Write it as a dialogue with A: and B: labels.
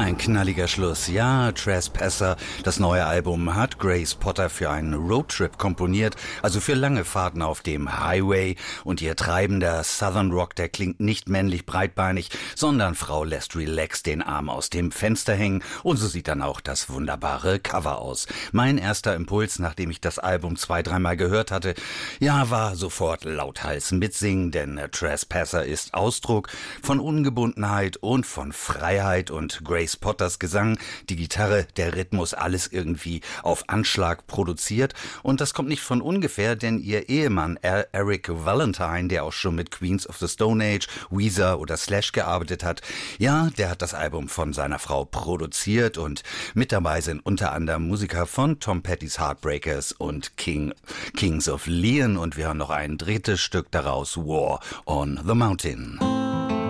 A: Ein knalliger Schluss. Ja, Trespasser, das neue Album, hat Grace Potter für einen Roadtrip komponiert, also für lange Fahrten auf dem Highway. Und ihr treibender Southern Rock, der klingt nicht männlich breitbeinig, sondern Frau lässt relaxed den Arm aus dem Fenster hängen. Und so sieht dann auch das wunderbare Cover aus. Mein erster Impuls, nachdem ich das Album 2-3 Mal gehört hatte, ja, war sofort lauthals mitsingen, denn Trespasser ist Ausdruck von Ungebundenheit und von Freiheit, und Grace Potters Gesang, die Gitarre, der Rhythmus, alles irgendwie auf Anschlag produziert. Und das kommt nicht von ungefähr, denn ihr Ehemann Eric Valentine, der auch schon mit Queens of the Stone Age, Weezer oder Slash gearbeitet hat, ja, der hat das Album von seiner Frau produziert, und mit dabei sind unter anderem Musiker von Tom Petty's Heartbreakers und Kings of Leon, und wir hören noch ein drittes Stück daraus, War on the Mountain.